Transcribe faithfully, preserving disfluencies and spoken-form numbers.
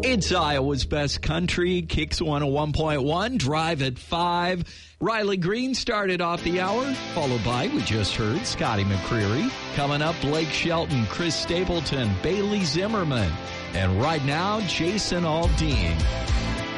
It's Iowa's Best Country, Kicks one oh one point one, Drive at five. Riley Green started off the hour, followed by, we just heard, Scotty McCreery. Coming up, Blake Shelton, Chris Stapleton, Bailey Zimmerman. And right now, Jason Aldean.